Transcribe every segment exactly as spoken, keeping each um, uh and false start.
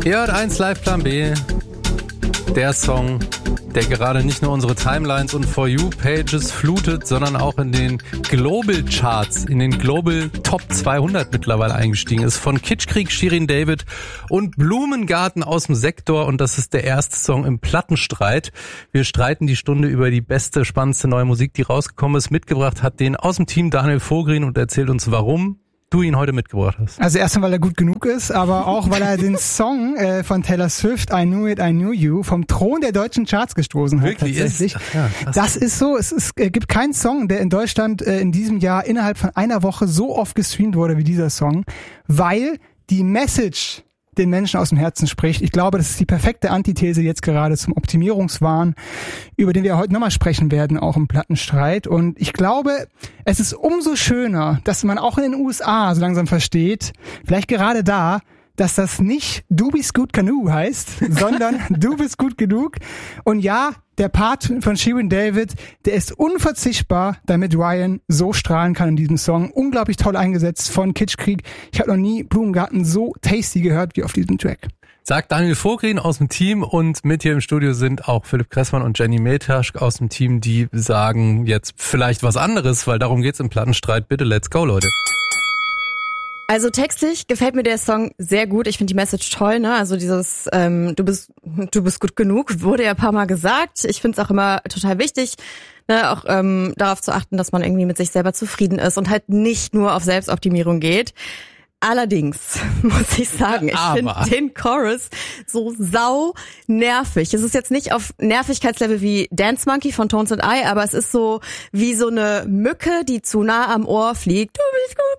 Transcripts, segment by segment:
Ihr hört eins Live Plan B, der Song, der gerade nicht nur unsere Timelines und For You Pages flutet, sondern auch in den Global Charts, in den Global Top zweihundert mittlerweile eingestiegen ist. Von Kitschkrieg, Shirin David und Blumengarten aus dem Sektor. Und das ist der erste Song im Plattenstreit. Wir streiten die Stunde über die beste, spannendste neue Musik, die rausgekommen ist. Mitgebracht hat den aus dem Team Daniel Vogrin und erzählt uns, warum du ihn heute mitgebracht hast. Also erstmal, weil er gut genug ist, aber auch, weil er den Song äh, von Taylor Swift, I Knew It, I Knew You, vom Thron der deutschen Charts gestoßen hat. Wirklich tatsächlich. Ist? Ach ja, das ist so, es, ist, es gibt keinen Song, der in Deutschland äh, in diesem Jahr innerhalb von einer Woche so oft gestreamt wurde wie dieser Song, weil die Message den Menschen aus dem Herzen spricht. Ich glaube, das ist die perfekte Antithese jetzt gerade zum Optimierungswahn, über den wir heute nochmal sprechen werden, auch im Plattenstreit. Und ich glaube, es ist umso schöner, dass man auch in den U S A so langsam versteht, vielleicht gerade da, dass das nicht Du bist gut genug heißt, sondern Du bist gut genug. Und ja, der Part von Shirin David, der ist unverzichtbar, damit Ryan so strahlen kann in diesem Song. Unglaublich toll eingesetzt von Kitschkrieg. Ich habe noch nie Blumengarten so tasty gehört wie auf diesem Track. Sagt Daniel Vogrin aus dem Team, und mit hier im Studio sind auch Philipp Kressmann und Jenny Metasch aus dem Team, die sagen jetzt vielleicht was anderes, weil darum geht's im Plattenstreit. Bitte, let's go, Leute. Also textlich gefällt mir der Song sehr gut. Ich finde die Message toll, ne? Also dieses ähm, du bist du bist gut genug wurde ja ein paar Mal gesagt. Ich finde es auch immer total wichtig, ne, auch ähm, darauf zu achten, dass man irgendwie mit sich selber zufrieden ist und halt nicht nur auf Selbstoptimierung geht. Allerdings muss ich sagen, ich finde den Chorus so sau nervig. Es ist jetzt nicht auf Nervigkeitslevel wie Dance Monkey von Tones and I, aber es ist so wie so eine Mücke, die zu nah am Ohr fliegt. Du bist gut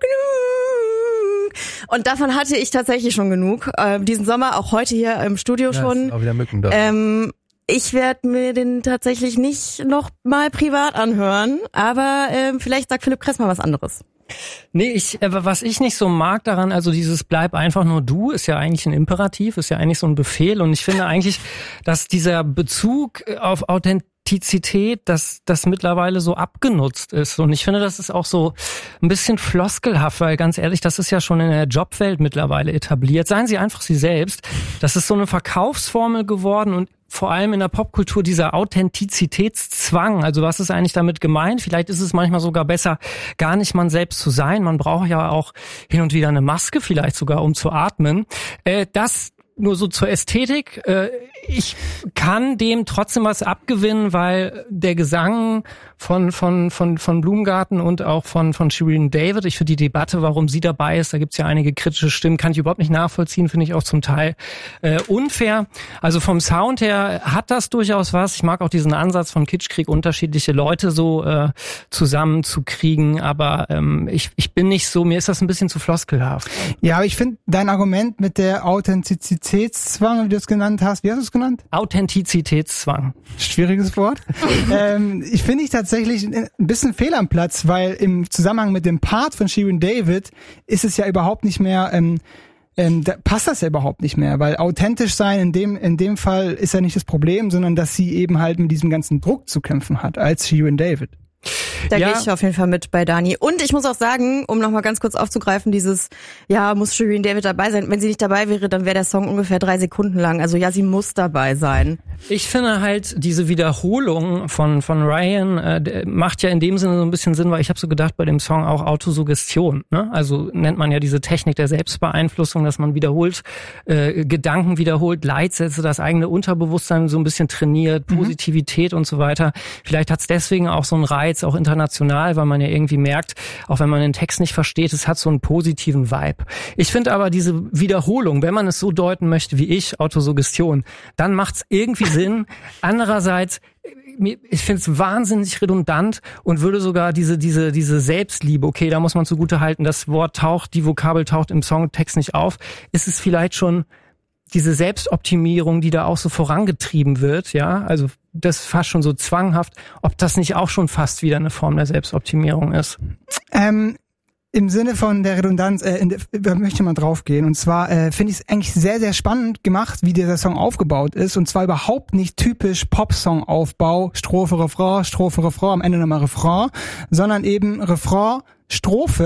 genug. Und davon hatte ich tatsächlich schon genug. Äh, diesen Sommer, auch heute hier im Studio ja, schon. Ist auch wieder Mücken da. Ähm, ich werde mir den tatsächlich nicht noch mal privat anhören, aber äh, vielleicht sagt Philipp Kressmann was anderes. Nee, ich, äh, was ich nicht so mag daran, also dieses bleib einfach nur du, ist ja eigentlich ein Imperativ, ist ja eigentlich so ein Befehl, und ich finde eigentlich, dass dieser Bezug auf Authentizität, dass das mittlerweile so abgenutzt ist, und ich finde, das ist auch so ein bisschen floskelhaft, weil ganz ehrlich, das ist ja schon in der Jobwelt mittlerweile etabliert. Seien Sie einfach Sie selbst. Das ist so eine Verkaufsformel geworden, und vor allem in der Popkultur dieser Authentizitätszwang. Also was ist eigentlich damit gemeint? Vielleicht ist es manchmal sogar besser, gar nicht man selbst zu sein. Man braucht ja auch hin und wieder eine Maske, vielleicht sogar, um zu atmen. Äh, das nur so zur Ästhetik. Äh, ich kann dem trotzdem was abgewinnen, weil der Gesang von von von von Blumengarten und auch von von Shirin David, ich finde die Debatte, warum sie dabei ist, da gibt's ja einige kritische Stimmen, kann ich überhaupt nicht nachvollziehen, finde ich auch zum Teil äh, unfair. Also vom Sound her hat das durchaus was. Ich mag auch diesen Ansatz von Kitschkrieg, unterschiedliche Leute so äh, zusammenzukriegen, aber ähm, ich ich bin nicht so, mir ist das ein bisschen zu floskelhaft. Ja, aber ich finde dein Argument mit der Authentizitätszwang, wie du es genannt hast, wie hast du es genannt? Authentizitätszwang. Schwieriges Wort. ähm, ich finde ich tatsächlich ein bisschen fehl am Platz, weil im Zusammenhang mit dem Part von Shirin David ist es ja überhaupt nicht mehr, ähm, ähm, da passt das ja überhaupt nicht mehr, weil authentisch sein in dem in dem Fall ist ja nicht das Problem, sondern dass sie eben halt mit diesem ganzen Druck zu kämpfen hat als Shirin David. Da ja. gehe ich auf jeden Fall mit bei Dani. Und ich muss auch sagen, um nochmal ganz kurz aufzugreifen, dieses, ja, muss Shirin David dabei sein. Wenn sie nicht dabei wäre, dann wäre der Song ungefähr drei Sekunden lang. Also ja, sie muss dabei sein. Ich finde halt, diese Wiederholung von von Ryan äh, macht ja in dem Sinne so ein bisschen Sinn, weil ich habe so gedacht bei dem Song auch Autosuggestion, ne? Also nennt man ja diese Technik der Selbstbeeinflussung, dass man wiederholt, äh, Gedanken wiederholt, Leitsätze, das eigene Unterbewusstsein so ein bisschen trainiert, Positivität mhm. und so weiter. Vielleicht hat's deswegen auch so einen Reiz, auch international, weil man ja irgendwie merkt, auch wenn man den Text nicht versteht, es hat so einen positiven Vibe. Ich finde aber diese Wiederholung, wenn man es so deuten möchte wie ich, Autosuggestion, dann macht's irgendwie Sinn. Andererseits, ich finde es wahnsinnig redundant und würde sogar diese diese diese Selbstliebe, okay, da muss man zugute halten, das Wort taucht, die Vokabel taucht im Songtext nicht auf, ist es vielleicht schon diese Selbstoptimierung, die da auch so vorangetrieben wird, ja, also das ist fast schon so zwanghaft, ob das nicht auch schon fast wieder eine Form der Selbstoptimierung ist. Ähm, im Sinne von der Redundanz, äh, in der, da möchte ich mal drauf gehen. Und zwar äh, finde ich es eigentlich sehr, sehr spannend gemacht, wie dieser Song aufgebaut ist. Und zwar überhaupt nicht typisch Pop-Song-Aufbau, Strophe, Refrain, Strophe, Refrain, am Ende nochmal Refrain, sondern eben Refrain, Strophe,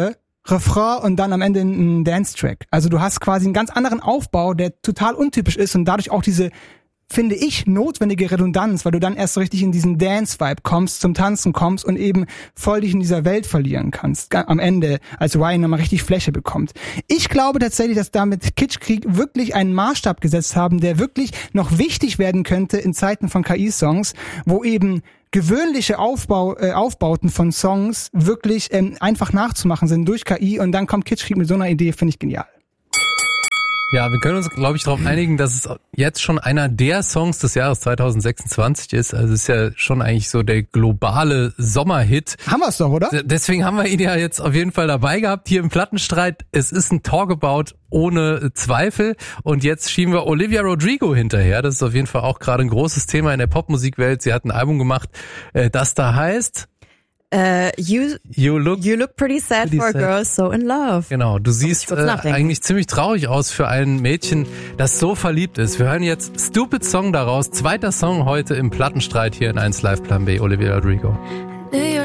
Refrain und dann am Ende ein Dance-Track. Also du hast quasi einen ganz anderen Aufbau, der total untypisch ist und dadurch auch diese, finde ich, notwendige Redundanz, weil du dann erst so richtig in diesen Dance-Vibe kommst, zum Tanzen kommst und eben voll dich in dieser Welt verlieren kannst. Am Ende, als Ryan nochmal richtig Fläche bekommt. Ich glaube tatsächlich, dass damit Kitschkrieg wirklich einen Maßstab gesetzt haben, der wirklich noch wichtig werden könnte in Zeiten von K I-Songs, wo eben gewöhnliche Aufbau, äh, Aufbauten von Songs wirklich ähm, einfach nachzumachen sind durch K I und dann kommt Kitschkrieg mit so einer Idee, finde ich genial. Ja, wir können uns, glaube ich, darauf einigen, dass es jetzt schon einer der Songs des Jahres zwanzig sechsundzwanzig ist. Also es ist ja schon eigentlich so der globale Sommerhit. Haben wir es doch, oder? Deswegen haben wir ihn ja jetzt auf jeden Fall dabei gehabt hier im Plattenstreit. Es ist ein Talkabout ohne Zweifel. Und jetzt schieben wir Olivia Rodrigo hinterher. Das ist auf jeden Fall auch gerade ein großes Thema in der Popmusikwelt. Sie hat ein Album gemacht, das da heißt... Uh, you, you, look, you look pretty sad pretty for a sad. girl so in love. Genau, du siehst äh, eigentlich ziemlich traurig aus für ein Mädchen, das so verliebt ist. Wir hören jetzt Stupid Song daraus. Zweiter Song heute im Plattenstreit hier in eins Live Plan B, Olivia Rodrigo.